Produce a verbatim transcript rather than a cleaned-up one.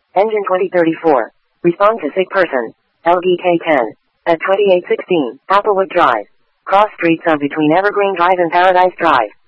Engine twenty thirty-four. Respond to sick person. L D K ten. At twenty-eight sixteen, Applewood Drive. Cross streets of between Evergreen Drive and Paradise Drive.